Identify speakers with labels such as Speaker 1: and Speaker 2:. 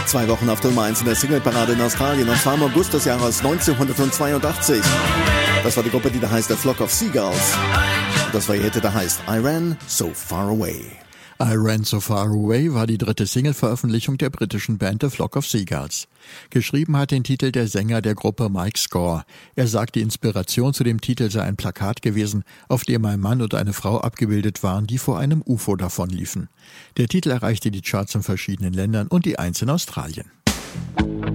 Speaker 1: 2 Wochen auf Nummer 1 in der Singleparade in Australien und zwar im August des Jahres 1982. Das war die Gruppe, die da heißt The Flock of Seagulls. Und das war ihr Hit, der heißt I Ran So Far Away.
Speaker 2: I Ran So Far Away war die 3. Single-Veröffentlichung der britischen Band The Flock of Seagulls. Geschrieben hat den Titel der Sänger der Gruppe Mike Score. Er sagt, die Inspiration zu dem Titel sei ein Plakat gewesen, auf dem ein Mann und eine Frau abgebildet waren, die vor einem UFO davonliefen. Der Titel erreichte die Charts in verschiedenen Ländern und die 1 in Australien.